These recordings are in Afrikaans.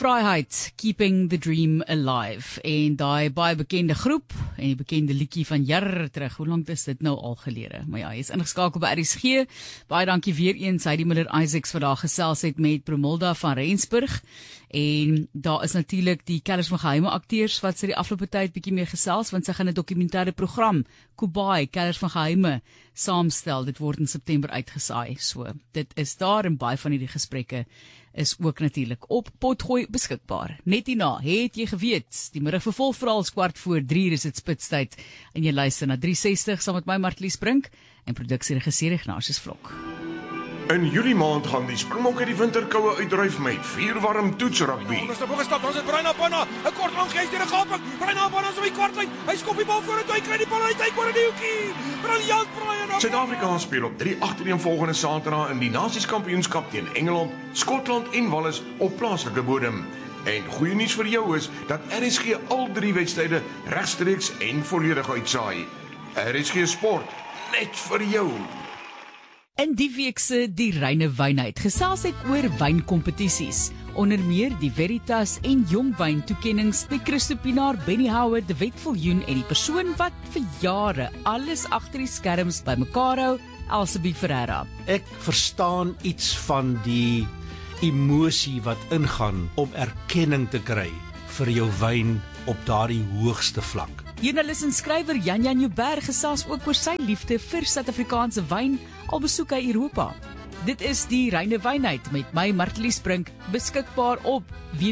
Vryheid, Keeping the Dream Alive. En daai baie bekende groep en die bekende liedjie van jare terug. Hoe lank is dit nou al gelede? Maar ja, hy is ingeskakel by RSG. Baie dankie weer eens Heidi Miller-Isaacs wat daar gesels het met Bromilda van Rensburg. En daar is natuurlik die Kellers van Geheime akteurs wat sy die afgelope tyd bietjie meer gesels, want sy gaan 'n dokumentêre program, Kubai, Kellers van Geheime, saamstel. Dit word in September uitgesaai. So, dit is daar en baie van hierdie gesprekke is ook natuurlik op Potgooi beskikbaar. Net hierna, het jy geweet, die middag vervolg veral 2:45 is dit spitstyd en jy luister na 360 saam met my Martlies Brink en produksieregisseur Ignatius Vlok. In Julie maand gaan die Springbokke die winterkoue uitdryf met 4 warm toetsrugby. Ons het gestap, ons het Bruin Panna, 'n kort langs gees deur 'n gaping. Bruin Panna is op die kwartlyn. Hy skop die bal vorentoe, hy kry die bal uit, hy kry die hoekie. Briljant Brian. Suid-Afrika speel op 3 agtereenvolgende Saterdag in die Nasies-kampioenskap teen Engeland, Skotland en Wales op plaaslike bodem. En goeie nuus vir jou is dat RSG al 3 wedstryde regstreeks en volledig uitsaai. RSG Sport, net vir jou. In die week se Die Reine Wynheid gesels ek oor wynkompetisies, onder meer die Veritas en Jongwyn toekennings by Christo Pinaar, Benny Howard, De Wet Viljoen en die persoon wat vir jare alles agter die skerms bymekaar hou, Elsabie Ferreira. Ek verstaan iets van die emosie wat ingaan om erkenning te kry vir jou wyn op daardie hoogste vlak. Joernalis en skrywer Jan Joubert gesels ook oor sy liefde vir Suid-Afrikaanse wyn al besoek hy Europa. Dit is Die Reine Wynheid met my Martlies Brink, beskikbaar op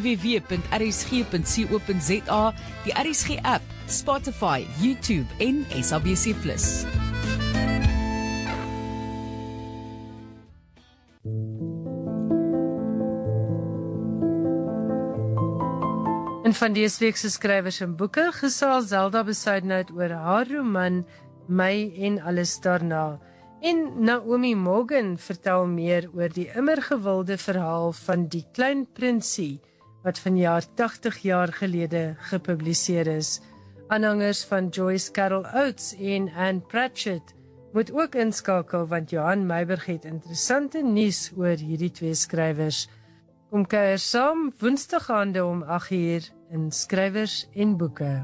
www.rsg.co.za, die RSG app, Spotify, YouTube en SABC+. En van dese week se skrywers en boeke gesels Zelda Besuidenhout oor haar roman My en alles daarna. En Naomi Morgan vertel meer oor die immer gewilde verhaal van Die Klein Prinsie wat vanjaar 80 jaar gelede gepubliseer is. Aanhangers van Joyce Carol Oates en Anne Pratchett moet ook inskakel want Johan Meiberg het interessante nuus oor hierdie twee skrywers. Kom kuier saam Woensdag aande om 8:00 in Skrywers en Boeke.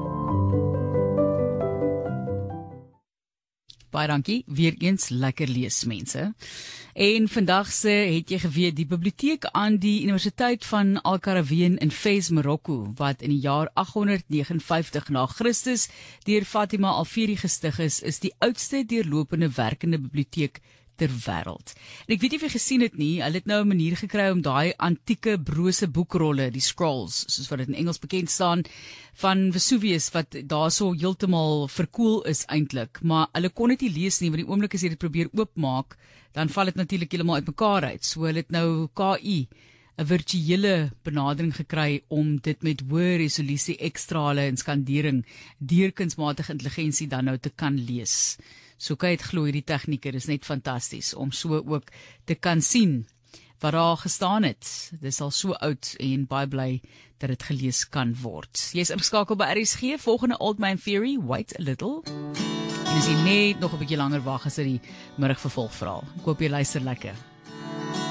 Baie dankie, weer eens lekker lees mense. En vandag se het jy geweet die biblioteek aan die Universiteit van Al-Karaween in Fez, Marokko, wat in die jaar 859 na Christus deur Fatima Al-Firi gestig is die oudste deurlopende werkende biblioteek ter wêreld. En ek weet nie of jy gesien het nie, hulle het nou 'n manier gekry om daai antieke brose boekrolle, die scrolls, soos wat dit in Engels bekend staan, van Vesuvius wat daarso heeltemal verkoel is eintlik, maar hulle kon dit nie lees nie, want die oomblik as jy dit probeer oopmaak, dan val dit natuurlik heeltemal uitmekaar uit. So hulle het nou KI 'n virtuele benadering gekry om dit met hoë resolusie ekstrale en skandering deur kunsmatige intelligensie dan nou te kan lees. So kan jy het glo hierdie tegnieke, dis net fantasties om so ook te kan sien wat daar gestaan het. Dis al so oud en baie bly dat dit gelees kan word. Jy is ingeskakel by RSG, volgende Old Man Theory, Wait a Little. En as jy net nog 'n bietjie langer wag as dit die middag vervolg verhaal. Ek hoop jy luister lekker.